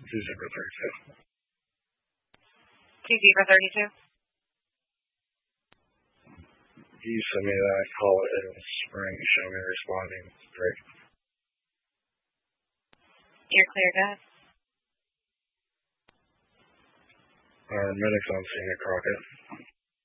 December 32. December 32. You send me that, call it in the spring, show me responding. Great. You're clear, guys. Medics on scene at Crockett.